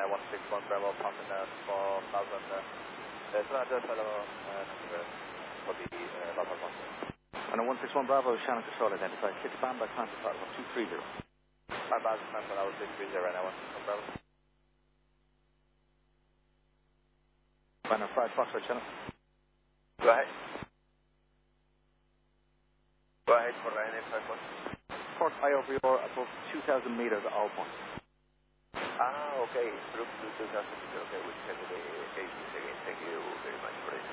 161 Bravo, passing 4,000. Shannon just hello, for the Lapa Monster. And a 161 Bravo, Shannon Control identified. Hit band by Clancy Part 230. Band by Clancy, I was 630 right now, 161 Bravo. Banner 5 Foxtrot, Shannon. Go ahead. Go ahead for Ryanair 5 Fox. Port high over your above 2,000 meters all points. Okay. Group 2,000 meters. Okay, we'll check the cases again. Thank you very much for it.